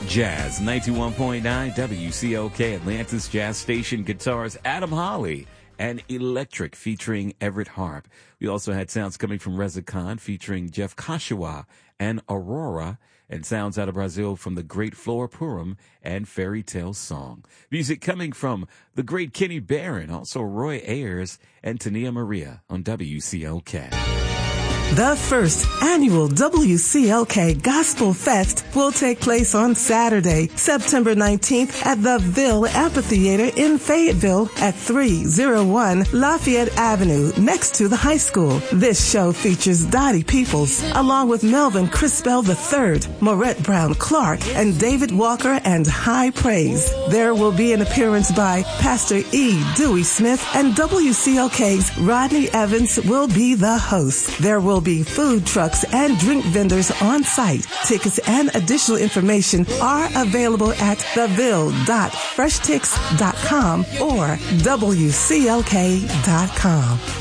Jazz 91.9 WCOK Atlantis Jazz Station. Guitars Adam Holly and Electric featuring Everett Harp. We also had sounds coming from Reza Khan featuring Jeff Kashiwa and Aurora, and sounds out of Brazil from the great Flora Purim and Fairy Tale Song. Music coming from the great Kenny Barron, also Roy Ayers and Tania Maria on WCOK. The first annual WCOK Gospel Fest will take place on Saturday, September 19th at the Ville Amphitheater in Fayetteville at 301 Lafayette Avenue, next to the high school. This show features Dottie Peoples, along with Melvin Crispell III, Maurette Brown Clark, and David Walker and High Praise. There will be an appearance by Pastor E. Dewey Smith, and WCOK's Rodney Evans will be the host. There will be food trucks and drink vendors on site. Tickets and additional information are available at theville.freshtix.com or WCLK.com.